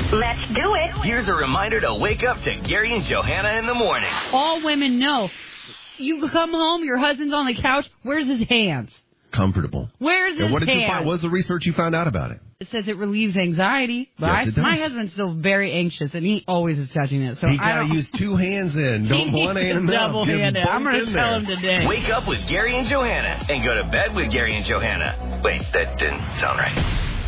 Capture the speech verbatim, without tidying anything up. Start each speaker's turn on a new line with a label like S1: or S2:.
S1: Let's do it.
S2: Here's a reminder to wake up to Gary and Johanna in the morning.
S3: All women know. You come home, your husband's on the couch. Where's his hands?
S4: Comfortable.
S3: Where's his
S4: And what did
S3: hands?
S4: you find? What was the research you found out about it?
S3: It says it relieves anxiety. But
S4: Yes,
S3: I,
S4: it does.
S3: my husband's still very anxious, and he always is touching it. So
S4: He
S3: I
S4: got to
S3: don't.
S4: use two hands in. Don't one hand enough.
S3: Double-handed. I'm going to tell him today.
S2: Wake up with Gary and Johanna and go to bed with Gary and Johanna. Wait, that didn't sound right.